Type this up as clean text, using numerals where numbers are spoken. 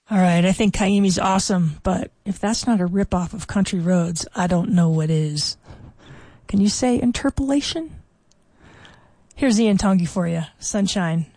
All right, I think Kaimi's awesome, but if that's not a ripoff of Country Roads, I don't know what is. Can you say interpolation? Here's Ian Tongi for you. Sunshine.